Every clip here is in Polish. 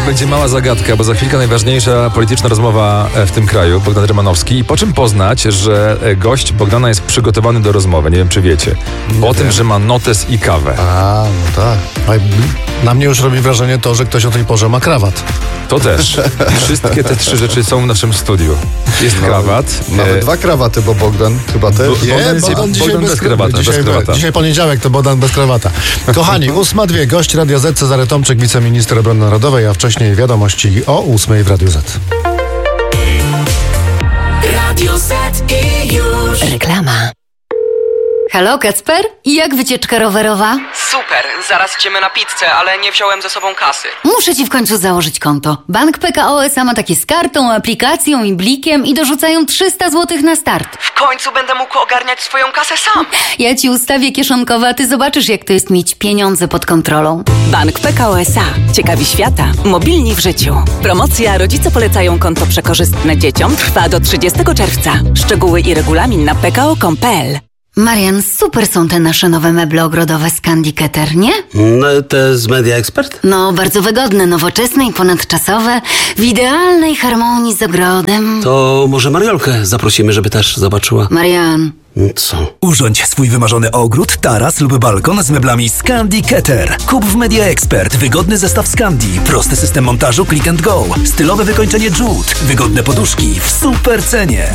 będzie mała zagadka, bo za chwilkę najważniejsza polityczna rozmowa w tym kraju, Bogdan Rymanowski. I po czym poznać, że gość Bogdana jest przygotowany do rozmowy? Nie wiem, czy wiecie. Po tym, że ma notes i kawę. A, no tak. Na mnie już robi wrażenie to, że ktoś o tej porze ma krawat. To też. Wszystkie te trzy rzeczy są w naszym studiu. Jest krawat. Mamy dwa krawaty, bo Bogdan chyba też. Bogdan bez krawata. Dzisiaj poniedziałek, to Bogdan bez krawata. Kochani, 8:02, gość Radia Z, Cezary Tomczyk, wiceminister obrony narodowej, a wcześniej wiadomości o 8:00 w Radiu Z. Radio Z i już. Reklama. Halo, Kacper? I jak wycieczka rowerowa? Super, zaraz idziemy na pizzę, ale nie wziąłem ze sobą kasy. Muszę ci w końcu założyć konto. Bank PKO SA ma takie z kartą, aplikacją i blikiem i dorzucają 300 zł na start. W końcu będę mógł ogarniać swoją kasę sam. Ja ci ustawię kieszonkowe, a ty zobaczysz, jak to jest mieć pieniądze pod kontrolą. Bank PKO SA. Ciekawi świata. Mobilni w życiu. Promocja Rodzice polecają konto przekorzystne dzieciom trwa do 30 czerwca. Szczegóły i regulamin na pko.com.pl. Marian, super są te nasze nowe meble ogrodowe z Candy Keter, nie? No, te z Media Expert? No, bardzo wygodne, nowoczesne i ponadczasowe, w idealnej harmonii z ogrodem. To może Mariolkę zaprosimy, żeby też zobaczyła. Marian. Co? Urządź swój wymarzony ogród, taras lub balkon z meblami Scandi Keter. Kup w Media Expert wygodny zestaw Scandi, prosty system montażu click and go, stylowe wykończenie jute, wygodne poduszki w super cenie.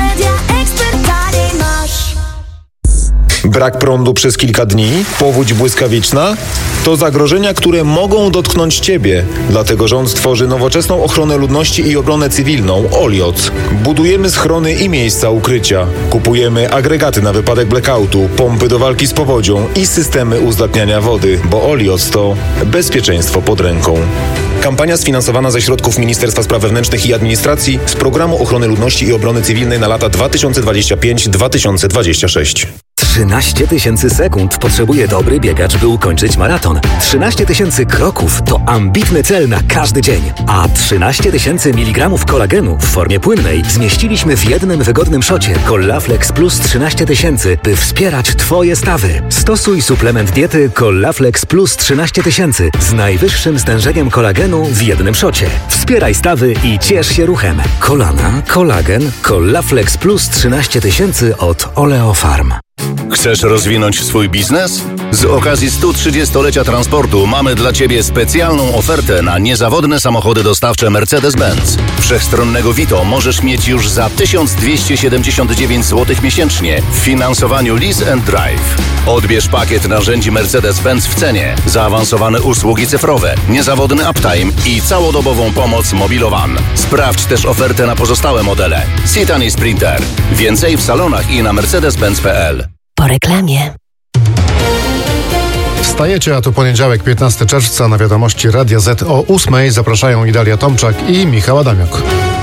Brak prądu przez kilka dni? Powódź błyskawiczna? To zagrożenia, które mogą dotknąć Ciebie. Dlatego rząd tworzy nowoczesną ochronę ludności i obronę cywilną OLIOC. Budujemy schrony i miejsca ukrycia. Kupujemy agregaty na wypadek blackoutu, pompy do walki z powodzią i systemy uzdatniania wody, bo OLIOC to bezpieczeństwo pod ręką. Kampania sfinansowana ze środków Ministerstwa Spraw Wewnętrznych i Administracji z Programu Ochrony Ludności i Obrony Cywilnej na lata 2025-2026. 13 000 sekund potrzebuje dobry biegacz, by ukończyć maraton. 13 000 kroków to ambitny cel na każdy dzień. A 13 000 mg kolagenu w formie płynnej zmieściliśmy w jednym wygodnym szocie Collaflex Plus 13 000, by wspierać Twoje stawy. Stosuj suplement diety Collaflex Plus 13 000 z najwyższym stężeniem kolagenu w jednym szocie. Wspieraj stawy i ciesz się ruchem. Kolana, kolagen, Collaflex Plus 13 000 od Oleofarm. Chcesz rozwinąć swój biznes? Z okazji 130-lecia transportu mamy dla Ciebie specjalną ofertę na niezawodne samochody dostawcze Mercedes-Benz. Wszechstronnego Vito możesz mieć już za 1279 zł miesięcznie w finansowaniu Lease and Drive. Odbierz pakiet narzędzi Mercedes-Benz w cenie, zaawansowane usługi cyfrowe, niezawodny uptime i całodobową pomoc Mobilowan. Sprawdź też ofertę na pozostałe modele. Citan i Sprinter. Więcej w salonach i na mercedes-benz.pl. Po reklamie. Wstajecie, a tu poniedziałek, 15 czerwca, na wiadomości Radia Z o 8:00 zapraszają Idalia Tomczak i Michał Adamiuk.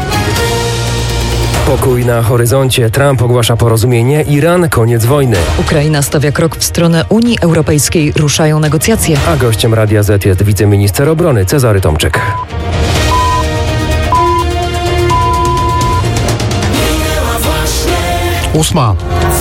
Pokój na horyzoncie. Trump ogłasza porozumienie. Iran, koniec wojny. Ukraina stawia krok w stronę Unii Europejskiej. Ruszają negocjacje. A gościem Radia Z jest wiceminister obrony Cezary Tomczyk. Ósma.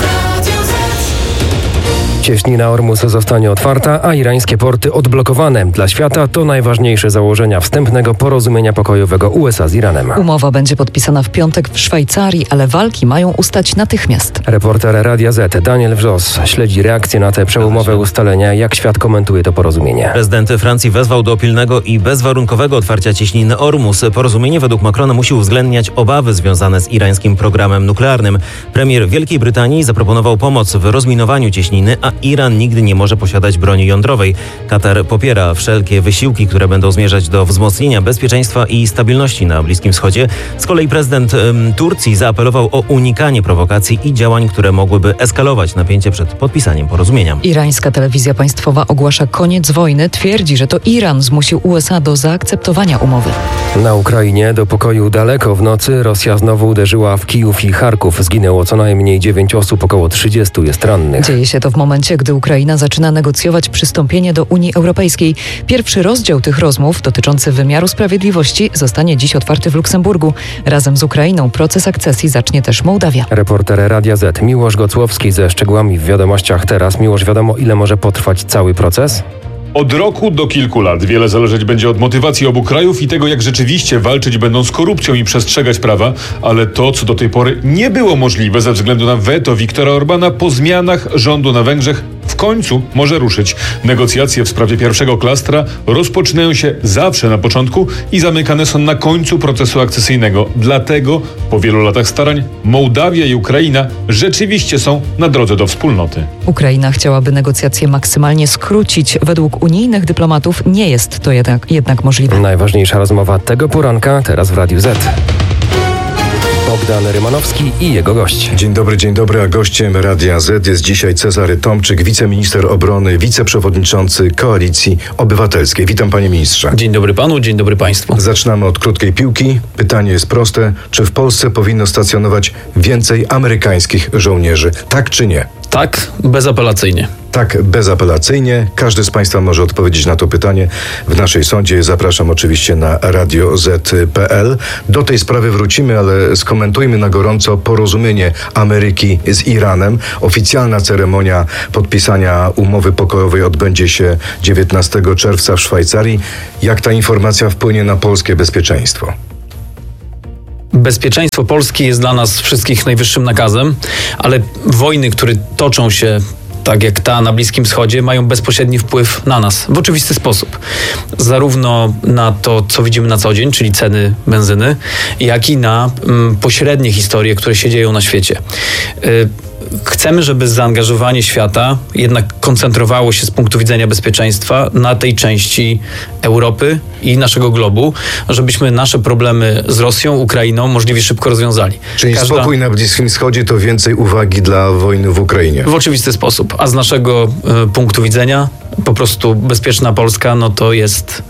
Cieśnina Ormus zostanie otwarta, a irańskie porty odblokowane. Dla świata to najważniejsze założenia wstępnego porozumienia pokojowego USA z Iranem. Umowa będzie podpisana w piątek w Szwajcarii, ale walki mają ustać natychmiast. Reporter Radia Z Daniel Wrzos śledzi reakcje na te przełomowe ustalenia. Jak świat komentuje to porozumienie? Prezydent Francji wezwał do pilnego i bezwarunkowego otwarcia cieśniny Ormus. Porozumienie według Macrona musi uwzględniać obawy związane z irańskim programem nuklearnym. Premier Wielkiej Brytanii zaproponował pomoc w rozminowaniu cieśniny, a Iran nigdy nie może posiadać broni jądrowej. Katar popiera wszelkie wysiłki, które będą zmierzać do wzmocnienia bezpieczeństwa i stabilności na Bliskim Wschodzie. Z kolei prezydent Turcji zaapelował o unikanie prowokacji i działań, które mogłyby eskalować napięcie przed podpisaniem porozumienia. Irańska telewizja państwowa ogłasza koniec wojny. Twierdzi, że to Iran zmusił USA do zaakceptowania umowy. Na Ukrainie do pokoju daleko. W nocy Rosja znowu uderzyła w Kijów i Charków. Zginęło co najmniej 9 osób, około 30 jest rannych. Dzieje się to w momencie, gdy Ukraina zaczyna negocjować przystąpienie do Unii Europejskiej. Pierwszy rozdział tych rozmów, dotyczący wymiaru sprawiedliwości, zostanie dziś otwarty w Luksemburgu. Razem z Ukrainą proces akcesji zacznie też Mołdawia. Reporter Radia Z Miłosz Gocłowski ze szczegółami w wiadomościach teraz. Miłosz, wiadomo, ile może potrwać cały proces? Od roku do kilku lat wiele zależeć będzie od motywacji obu krajów i tego, jak rzeczywiście walczyć będą z korupcją i przestrzegać prawa, ale to, co do tej pory nie było możliwe ze względu na weto Viktora Orbana, po zmianach rządu na Węgrzech w końcu może ruszyć. Negocjacje w sprawie pierwszego klastra rozpoczynają się zawsze na początku i zamykane są na końcu procesu akcesyjnego. Dlatego po wielu latach starań Mołdawia i Ukraina rzeczywiście są na drodze do wspólnoty. Ukraina chciałaby negocjacje maksymalnie skrócić. Według unijnych dyplomatów nie jest to jednak możliwe. Najważniejsza rozmowa tego poranka teraz w Radiu Z. Bogdan Rymanowski i jego gość. Dzień dobry, a gościem Radia Z jest dzisiaj Cezary Tomczyk, wiceminister obrony, wiceprzewodniczący Koalicji Obywatelskiej. Witam, panie ministrze. Dzień dobry panu, dzień dobry państwu. Zaczynamy od krótkiej piłki. Pytanie jest proste. Czy w Polsce powinno stacjonować więcej amerykańskich żołnierzy? Tak czy nie? Tak, bezapelacyjnie. Tak, bezapelacyjnie. Każdy z państwa może odpowiedzieć na to pytanie w naszej sądzie. Zapraszam oczywiście na radioz.pl. Do tej sprawy wrócimy, ale skomentujmy na gorąco porozumienie Ameryki z Iranem. Oficjalna ceremonia podpisania umowy pokojowej odbędzie się 19 czerwca w Szwajcarii. Jak ta informacja wpłynie na polskie bezpieczeństwo? Bezpieczeństwo Polski jest dla nas wszystkich najwyższym nakazem, ale wojny, które toczą się, tak jak ta na Bliskim Wschodzie, mają bezpośredni wpływ na nas w oczywisty sposób. Zarówno na to, co widzimy na co dzień, czyli ceny benzyny, jak i na pośrednie historie, które się dzieją na świecie. Chcemy, żeby zaangażowanie świata jednak koncentrowało się z punktu widzenia bezpieczeństwa na tej części Europy i naszego globu, żebyśmy nasze problemy z Rosją, Ukrainą możliwie szybko rozwiązali. Czyli spokój na Bliskim Wschodzie to więcej uwagi dla wojny w Ukrainie. W oczywisty sposób. A z naszego punktu widzenia po prostu bezpieczna Polska, no to jest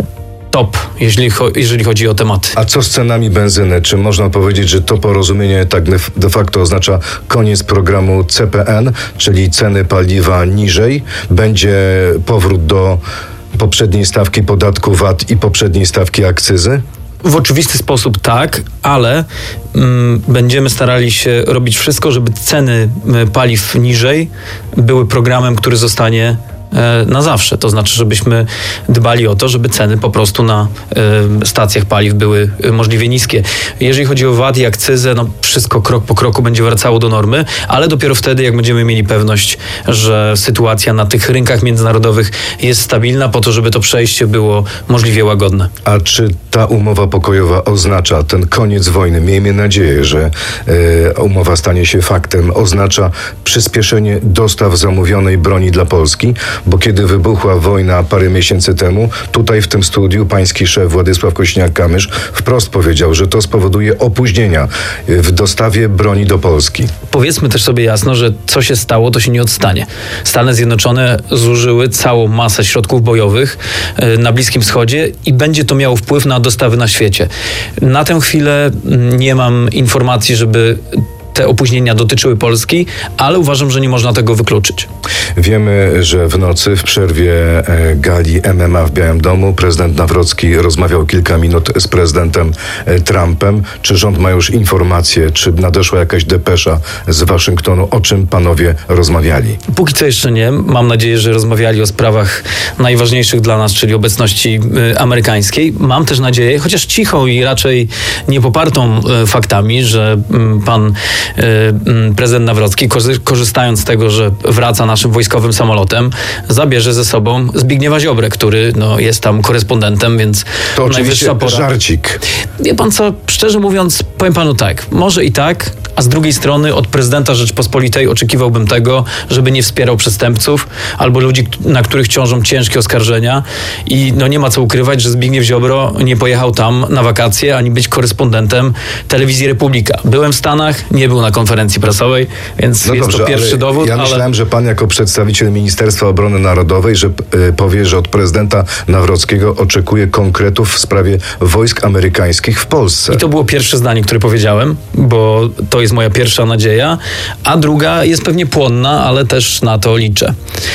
top, jeżeli chodzi o tematy. A co z cenami benzyny? Czy można powiedzieć, że to porozumienie tak de facto oznacza koniec programu CPN, czyli ceny paliwa niżej? Będzie powrót do poprzedniej stawki podatku VAT i poprzedniej stawki akcyzy? W oczywisty sposób tak, ale będziemy starali się robić wszystko, żeby ceny paliw niżej były programem, który zostanie na zawsze. To znaczy, żebyśmy dbali o to, żeby ceny po prostu na stacjach paliw były możliwie niskie. Jeżeli chodzi o VAT i akcyzę, no wszystko krok po kroku będzie wracało do normy, ale dopiero wtedy, jak będziemy mieli pewność, że sytuacja na tych rynkach międzynarodowych jest stabilna, po to, żeby to przejście było możliwie łagodne. A czy ta umowa pokojowa oznacza ten koniec wojny? Miejmy nadzieję, że umowa stanie się faktem. Oznacza przyspieszenie dostaw zamówionej broni dla Polski, bo kiedy wybuchła wojna parę miesięcy temu, tutaj w tym studiu pański szef Władysław Kośniak-Kamysz wprost powiedział, że to spowoduje opóźnienia w dostawie broni do Polski. Powiedzmy też sobie jasno, że co się stało, to się nie odstanie. Stany Zjednoczone zużyły całą masę środków bojowych na Bliskim Wschodzie i będzie to miało wpływ na dostawy na świecie. Na tę chwilę nie mam informacji, żeby te opóźnienia dotyczyły Polski, ale uważam, że nie można tego wykluczyć. Wiemy, że w nocy w przerwie gali MMA w Białym Domu prezydent Nawrocki rozmawiał kilka minut z prezydentem Trumpem. Czy rząd ma już informacje, czy nadeszła jakaś depesza z Waszyngtonu, o czym panowie rozmawiali? Póki co jeszcze nie. Mam nadzieję, że rozmawiali o sprawach najważniejszych dla nas, czyli obecności amerykańskiej. Mam też nadzieję, chociaż cichą i raczej nie popartą faktami, że pan prezydent Nawrocki, korzystając z tego, że wraca naszym wojskowym samolotem, zabierze ze sobą Zbigniewa Ziobrę, który jest tam korespondentem, więc to najwyższa pora. Żarcik. Wie pan co, szczerze mówiąc, powiem panu tak, może i tak, a z drugiej strony od prezydenta Rzeczpospolitej oczekiwałbym tego, żeby nie wspierał przestępców albo ludzi, na których ciążą ciężkie oskarżenia i nie ma co ukrywać, że Zbigniew Ziobro nie pojechał tam na wakacje, ani być korespondentem Telewizji Republika. Byłem w Stanach, nie był na konferencji prasowej, więc jest dobrze, to pierwszy dowód. Ja myślałem, że pan jako przedstawiciel Ministerstwa Obrony Narodowej, że powie, że od prezydenta Nawrockiego oczekuje konkretów w sprawie wojsk amerykańskich w Polsce. I to było pierwsze zdanie, które powiedziałem, bo to jest moja pierwsza nadzieja, a druga jest pewnie płonna, ale też na to liczę.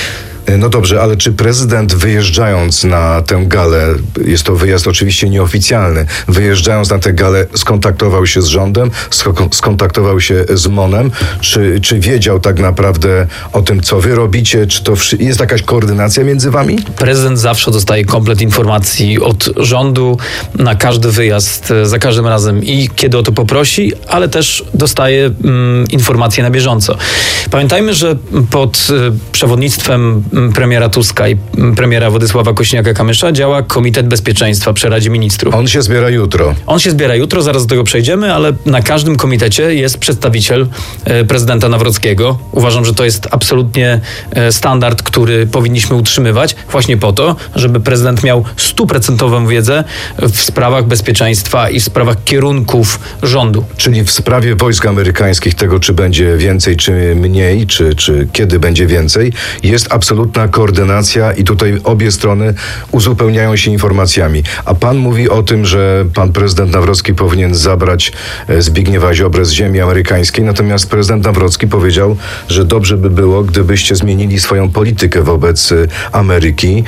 No dobrze, ale czy prezydent wyjeżdżając na tę galę, jest to wyjazd oczywiście nieoficjalny, wyjeżdżając na tę galę skontaktował się z rządem, skontaktował się z MON-em, czy wiedział tak naprawdę o tym, co wy robicie, czy to jest jakaś koordynacja między wami? Prezydent zawsze dostaje komplet informacji od rządu na każdy wyjazd, za każdym razem i kiedy o to poprosi, ale też dostaje informacje na bieżąco. Pamiętajmy, że pod przewodnictwem premiera Tuska i premiera Władysława Kosiniaka-Kamysza działa Komitet Bezpieczeństwa przy Radzie Ministrów. On się zbiera jutro. Zaraz do tego przejdziemy, ale na każdym komitecie jest przedstawiciel prezydenta Nawrockiego. Uważam, że to jest absolutnie standard, który powinniśmy utrzymywać właśnie po to, żeby prezydent miał 100% wiedzę w sprawach bezpieczeństwa i w sprawach kierunków rządu. Czyli w sprawie wojsk amerykańskich, tego czy będzie więcej, czy mniej, czy kiedy będzie więcej, jest absolutna koordynacja i tutaj obie strony uzupełniają się informacjami. A pan mówi o tym, że pan prezydent Nawrocki powinien zabrać Zbigniewa Ziobrę z ziemi amerykańskiej, natomiast prezydent Nawrocki powiedział, że dobrze by było, gdybyście zmienili swoją politykę wobec Ameryki,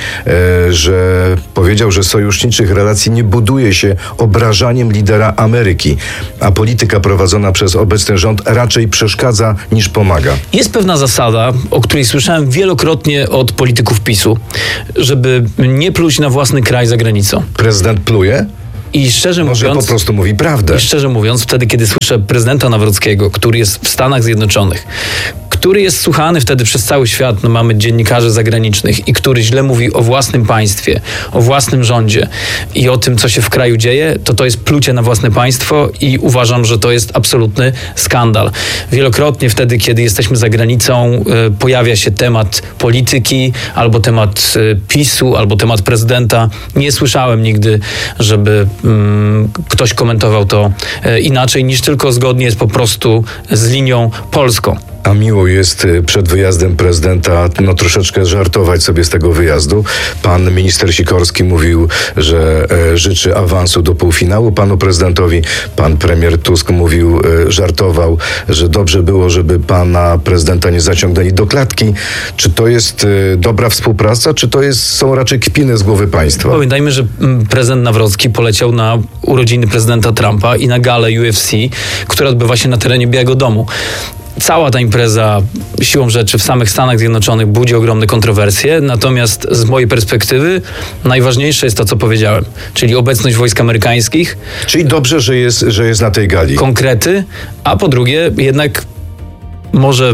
że powiedział, że sojuszniczych relacji nie buduje się obrażaniem lidera Ameryki, a polityka prowadzona przez obecny rząd raczej przeszkadza niż pomaga. Jest pewna zasada, o której słyszałem wielokrotnie od polityków PiS-u, żeby nie pluć na własny kraj za granicą. Prezydent pluje? I szczerze mówiąc, po prostu mówi prawdę. I szczerze mówiąc, wtedy, kiedy słyszę prezydenta Nawrockiego, który jest w Stanach Zjednoczonych, który jest słuchany wtedy przez cały świat, no mamy dziennikarzy zagranicznych i który źle mówi o własnym państwie, o własnym rządzie i o tym, co się w kraju dzieje, to jest plucie na własne państwo i uważam, że to jest absolutny skandal. Wielokrotnie wtedy, kiedy jesteśmy za granicą, pojawia się temat polityki, albo temat PiS-u, albo temat prezydenta. Nie słyszałem nigdy, żeby ktoś komentował to inaczej, niż tylko zgodnie jest po prostu z linią polską. A miło jest przed wyjazdem prezydenta troszeczkę żartować sobie z tego wyjazdu. Pan minister Sikorski mówił, że życzy awansu do półfinału panu prezydentowi. Pan premier Tusk mówił, żartował, że dobrze było, żeby pana prezydenta nie zaciągnęli do klatki. Czy to jest dobra współpraca, czy to są raczej kpiny z głowy państwa? Pamiętajmy, że prezydent Nawrocki poleciał na urodziny prezydenta Trumpa i na galę UFC, która odbywa się na terenie Białego Domu. Cała ta impreza siłą rzeczy w samych Stanach Zjednoczonych budzi ogromne kontrowersje, natomiast z mojej perspektywy najważniejsze jest to, co powiedziałem, czyli obecność wojsk amerykańskich. Czyli dobrze, że jest na tej gali. Konkrety, a po drugie jednak może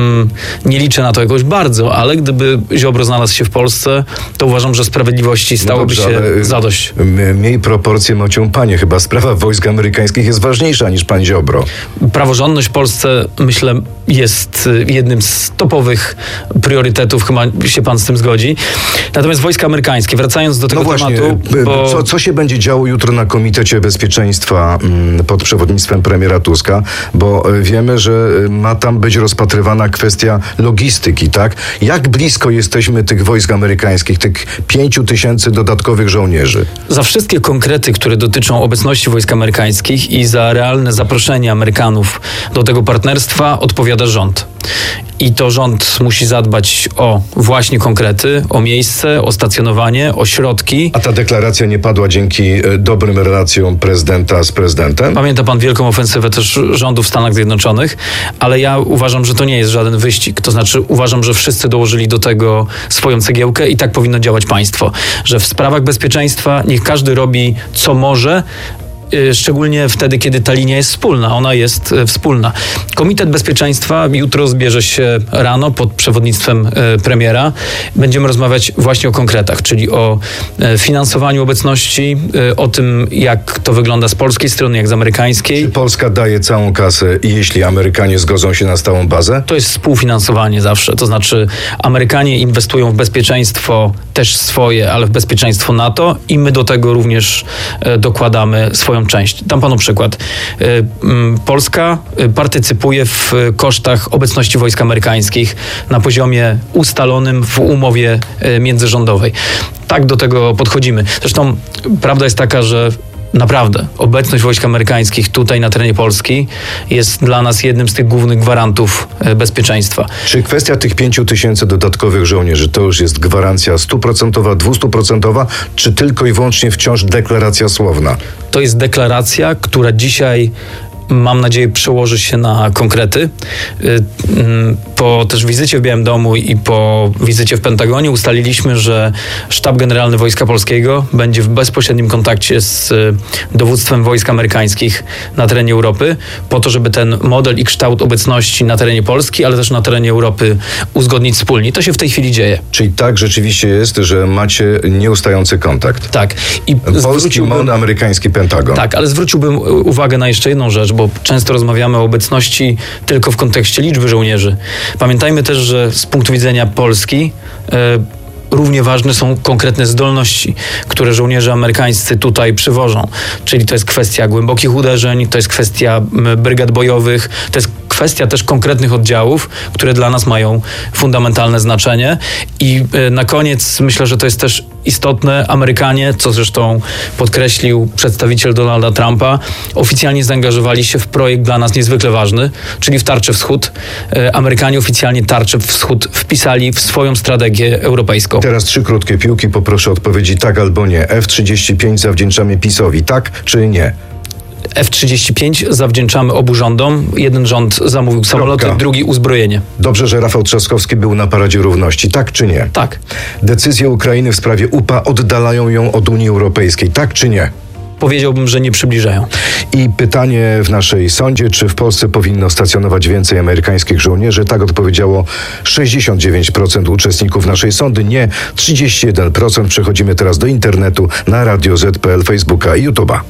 nie liczę na to jakoś bardzo, ale gdyby Ziobro znalazł się w Polsce, to uważam, że sprawiedliwości stałoby się zadość. Miej proporcje, Mocią Panie. Chyba sprawa wojsk amerykańskich jest ważniejsza niż pan Ziobro. Praworządność w Polsce, myślę, jest jednym z topowych priorytetów. Chyba się pan z tym zgodzi. Natomiast wojska amerykańskie, wracając do tego tematu... Co się będzie działo jutro na Komitecie Bezpieczeństwa pod przewodnictwem premiera Tuska? Bo wiemy, że ma tam być rozpatrywana kwestia logistyki, tak? Jak blisko jesteśmy tych wojsk amerykańskich, tych 5,000 dodatkowych żołnierzy? Za wszystkie konkrety, które dotyczą obecności wojsk amerykańskich i za realne zaproszenie Amerykanów do tego partnerstwa odpowiada rząd. I to rząd musi zadbać o właśnie konkrety, o miejsce, o stacjonowanie, o środki. A ta deklaracja nie padła dzięki dobrym relacjom prezydenta z prezydentem? Pamięta pan wielką ofensywę też rządu w Stanach Zjednoczonych, ale ja uważam, że to nie jest żaden wyścig. To znaczy uważam, że wszyscy dołożyli do tego swoją cegiełkę i tak powinno działać państwo. Że w sprawach bezpieczeństwa niech każdy robi co może, szczególnie wtedy, kiedy ta linia jest wspólna. Ona jest wspólna. Komitet Bezpieczeństwa jutro zbierze się rano pod przewodnictwem premiera. Będziemy rozmawiać właśnie o konkretach, czyli o finansowaniu obecności, o tym, jak to wygląda z polskiej strony, jak z amerykańskiej. Czy Polska daje całą kasę, jeśli Amerykanie zgodzą się na stałą bazę? To jest współfinansowanie zawsze. To znaczy Amerykanie inwestują w bezpieczeństwo też swoje, ale w bezpieczeństwo NATO i my do tego również dokładamy swoją część. Dam panu przykład. Polska partycypuje w kosztach obecności wojsk amerykańskich na poziomie ustalonym w umowie międzyrządowej. Tak do tego podchodzimy. Zresztą prawda jest taka, że naprawdę, obecność wojsk amerykańskich tutaj na terenie Polski jest dla nas jednym z tych głównych gwarantów bezpieczeństwa. Czy kwestia tych 5 000 dodatkowych żołnierzy to już jest gwarancja 100%, 200%, czy tylko i wyłącznie wciąż deklaracja słowna? To jest deklaracja, która dzisiaj, mam nadzieję, przełoży się na konkrety. Po też wizycie w Białym Domu i po wizycie w Pentagonie ustaliliśmy, że Sztab Generalny Wojska Polskiego będzie w bezpośrednim kontakcie z dowództwem wojsk amerykańskich na terenie Europy, po to, żeby ten model i kształt obecności na terenie Polski, ale też na terenie Europy uzgodnić wspólnie. To się w tej chwili dzieje. Czyli tak rzeczywiście jest, że macie nieustający kontakt. Tak. I polski MON, amerykański Pentagon. Tak, ale zwróciłbym uwagę na jeszcze jedną rzecz, bo często rozmawiamy o obecności tylko w kontekście liczby żołnierzy. Pamiętajmy też, że z punktu widzenia Polski równie ważne są konkretne zdolności, które żołnierze amerykańscy tutaj przywożą. Czyli to jest kwestia głębokich uderzeń, to jest kwestia brygad bojowych, to jest kwestia też konkretnych oddziałów, które dla nas mają fundamentalne znaczenie. I na koniec myślę, że to jest też istotne. Amerykanie, co zresztą podkreślił przedstawiciel Donalda Trumpa, oficjalnie zaangażowali się w projekt dla nas niezwykle ważny, czyli w Tarczę Wschód. Amerykanie oficjalnie Tarczę Wschód wpisali w swoją strategię europejską. Teraz 3 krótkie piłki, poproszę odpowiedzi tak albo nie. F-35 zawdzięczamy PiS-owi, tak czy nie? F-35 zawdzięczamy obu rządom. Jeden rząd zamówił samoloty, drugi uzbrojenie. Dobrze, że Rafał Trzaskowski był na Paradzie Równości, tak czy nie? Tak. Decyzje Ukrainy w sprawie UPA oddalają ją od Unii Europejskiej, tak czy nie? Powiedziałbym, że nie przybliżają. I pytanie w naszej sądzie, czy w Polsce powinno stacjonować więcej amerykańskich żołnierzy? Tak odpowiedziało 69% uczestników naszej sądy, nie 31%. Przechodzimy teraz do internetu na Radio Z.pl, Facebooka i YouTube'a.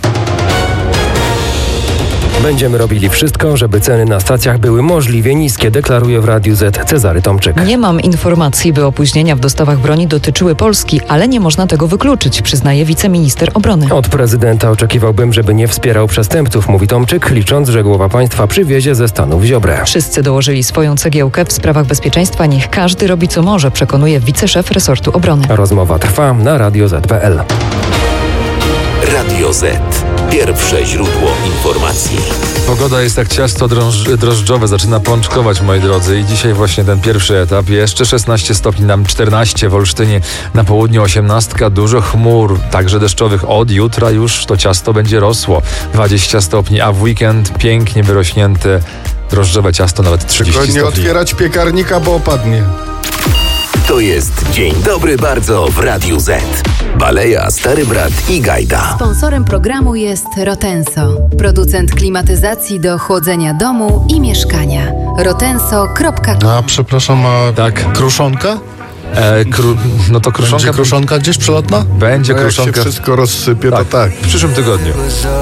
Będziemy robili wszystko, żeby ceny na stacjach były możliwie niskie, deklaruje w Radiu Z Cezary Tomczyk. Nie mam informacji, by opóźnienia w dostawach broni dotyczyły Polski, ale nie można tego wykluczyć, przyznaje wiceminister obrony. Od prezydenta oczekiwałbym, żeby nie wspierał przestępców, mówi Tomczyk, licząc, że głowa państwa przywiezie ze Stanów Ziobrę. Wszyscy dołożyli swoją cegiełkę w sprawach bezpieczeństwa. Niech każdy robi co może, przekonuje wiceszef resortu obrony. Rozmowa trwa na Radio Z.pl. Radio Z. Pierwsze źródło informacji. Pogoda jest jak ciasto drożdżowe, zaczyna pączkować, moi drodzy. I dzisiaj właśnie ten pierwszy etap. Jeszcze 16 stopni, nam 14 w Olsztynie, na południu 18, dużo chmur, także deszczowych. Od jutra już to ciasto będzie rosło. 20 stopni, a w weekend pięknie wyrośnięte drożdżowe ciasto, nawet 30 Tylko stopni. nie otwierać piekarnika, bo opadnie. To jest Dzień Dobry Bardzo w Radiu Z. Baleja, Stary Brat i Gajda. Sponsorem programu jest Rotenso, producent klimatyzacji do chłodzenia domu i mieszkania. rotenso.com. A przepraszam, a tak. Kruszonka? No to kruszonka. Będzie kruszonka gdzieś przelotna? Będzie No jak kruszonka. się wszystko rozsypie, to tak. W przyszłym tygodniu.